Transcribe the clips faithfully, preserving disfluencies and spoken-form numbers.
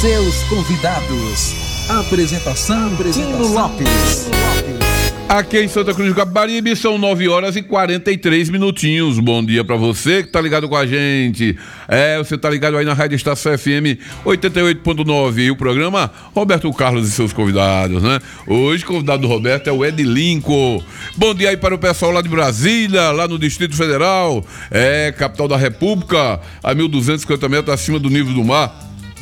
seus convidados. Apresentação, Apresentação Tino Lopes. Aqui em Santa Cruz do Capibaribe são nove horas e quarenta e três minutinhos. Bom dia pra você que tá ligado com a gente. É, você tá ligado aí na Rádio Estação F M oitenta e oito ponto nove e o programa Roberto Carlos e seus convidados, né? Hoje o convidado do Roberto é o Ed Lincoln. Bom dia aí para o pessoal lá de Brasília, lá no Distrito Federal, é, capital da República, a mil duzentos e cinquenta metros acima do nível do mar.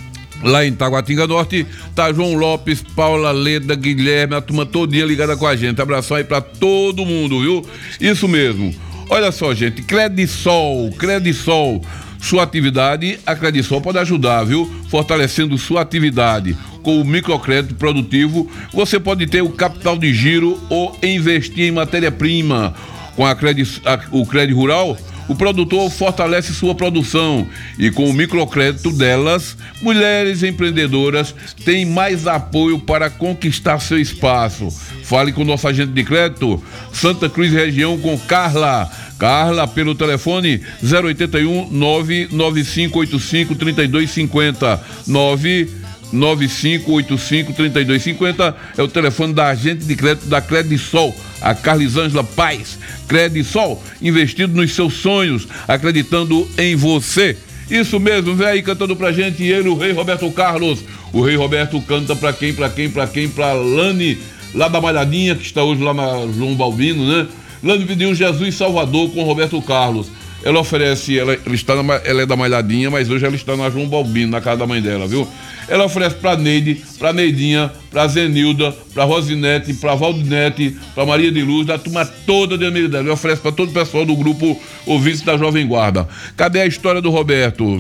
Lá em Taguatinga Norte, tá João Lopes, Paula Leda, Guilherme, a turma todinha ligada com a gente. Abração aí pra todo mundo, viu? Isso mesmo. Olha só, gente, Credisol, Credisol, sua atividade, a Credisol pode ajudar, viu? Fortalecendo sua atividade. Com o microcrédito produtivo, você pode ter o capital de giro ou investir em matéria-prima. Com a Credis, a, o Crédito Rural, o produtor fortalece sua produção e com o microcrédito delas, mulheres empreendedoras têm mais apoio para conquistar seu espaço. Fale com o nosso agente de crédito, Santa Cruz Região, com Carla. Carla, pelo telefone zero oito um, nove nove cinco oito cinco, três dois cinco zero, nove nove cinco oito cinco, três dois cinco zero é o telefone da agente de crédito da Credisol, a Carlisângela Paz. Credisol, investido nos seus sonhos, acreditando em você. Isso mesmo, vem aí cantando pra gente ele, o Rei Roberto Carlos. O Rei Roberto canta pra quem, pra quem, pra quem? Pra Lani, lá da Malhadinha, que está hoje lá na João Balbino, né? Lani pediu Jesus Salvador com Roberto Carlos. Ela oferece, ela, ela, está na, ela é da Malhadinha, mas hoje ela está na João Balbino, na casa da mãe dela, viu? Ela oferece pra Neide, pra Neidinha, pra Zenilda, pra Rosinete, pra Valdinete, pra Maria de Luz, da turma toda de amiga dela. Ela oferece pra todo o pessoal do grupo Ouvintes da Jovem Guarda. Cadê a história do Roberto?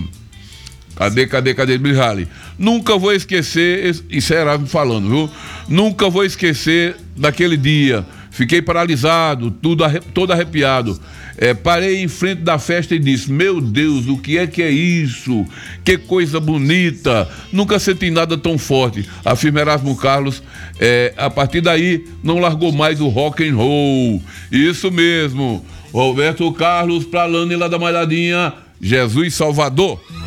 Cadê, cadê, cadê, Brijali? Nunca vou esquecer, isso é Erasmo falando, viu? Nunca vou esquecer daquele dia. Fiquei paralisado, tudo arre, todo arrepiado. É, parei em frente da festa e disse: meu Deus, o que é que é isso? Que coisa bonita! Nunca senti nada tão forte. Afirma Erasmo Carlos. É, a partir daí, não largou mais o rock and roll. Isso mesmo. Roberto Carlos, pra Lani lá da Malhadinha. Jesus Salvador.